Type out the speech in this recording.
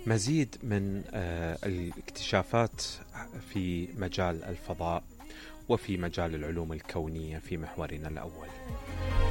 مزيد من الاكتشافات في مجال الفضاء وفي مجال العلوم الكونية في محورنا الأول.